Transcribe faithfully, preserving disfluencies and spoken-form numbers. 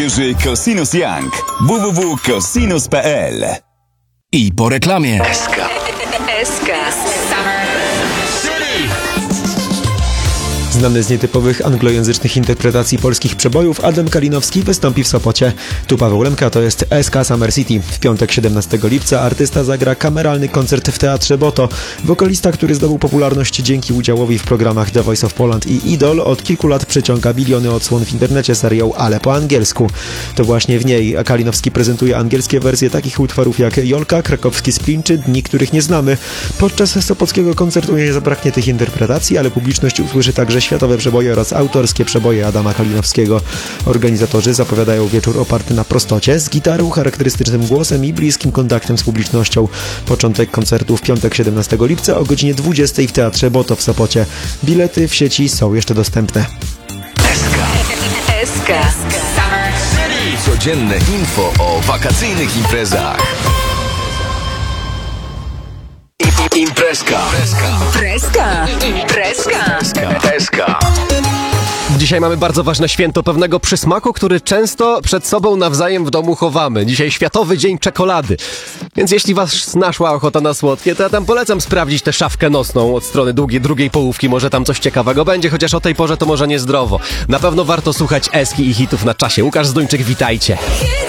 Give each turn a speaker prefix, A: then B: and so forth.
A: wieży Cosinus Young. w w w kropka cosinus kropka p l.
B: I po reklamie.
C: S K.
D: S K.
E: Znany z nietypowych anglojęzycznych interpretacji polskich przebojów, Adam Kalinowski wystąpi w Sopocie. Tu Paweł Lemka, to jest S K Summer City. W piątek siedemnastego lipca artysta zagra kameralny koncert w Teatrze Boto. Wokalista, który zdobył popularność dzięki udziałowi w programach The Voice of Poland i Idol, od kilku lat przyciąga biliony odsłon w internecie serią Ale po angielsku. To właśnie w niej Kalinowski prezentuje angielskie wersje takich utworów jak Jolka, Krakowski Splin czy Dni, których nie znamy. Podczas sopockiego koncertu nie zabraknie tych interpretacji, ale publiczność usłyszy także światowe przeboje oraz autorskie przeboje Adama Kalinowskiego. Organizatorzy zapowiadają wieczór oparty na prostocie, z gitarą, charakterystycznym głosem i bliskim kontaktem z publicznością. Początek koncertu w piątek siedemnastego lipca o godzinie dwudziestej w Teatrze Boto w Sopocie. Bilety w sieci są jeszcze dostępne.
C: S K.
D: S K.
C: Codzienne info o wakacyjnych imprezach. Imprezka.
D: Imprezka. Imprezka.
C: S K.
F: Dzisiaj mamy bardzo ważne święto pewnego przysmaku, który często przed sobą nawzajem w domu chowamy. Dzisiaj Światowy Dzień Czekolady. Więc jeśli was naszła ochota na słodkie, to ja tam polecam sprawdzić tę szafkę nosną od strony długiej, drugiej połówki. Może tam coś ciekawego będzie, chociaż o tej porze to może niezdrowo. Na pewno warto słuchać Eski i hitów na czasie. Łukasz Zduńczyk, witajcie.